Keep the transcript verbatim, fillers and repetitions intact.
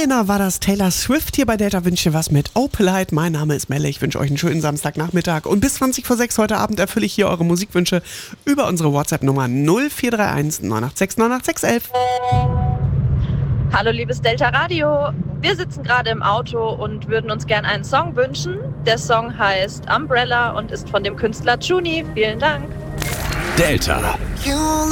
Foreigner war das. Taylor Swift hier bei Delta wünsche was mit Opelite. Mein Name ist Melle, ich wünsche euch einen schönen Samstagnachmittag. Und bis zwanzig vor sechs heute Abend erfülle ich hier eure Musikwünsche über unsere WhatsApp-Nummer null vier drei eins neun acht sechs neun acht sechs eins eins. Hallo liebes Delta Radio, wir sitzen gerade im Auto und würden uns gern einen Song wünschen. Der Song heißt Umbrella und ist von dem Künstler Juni. Vielen Dank. Delta.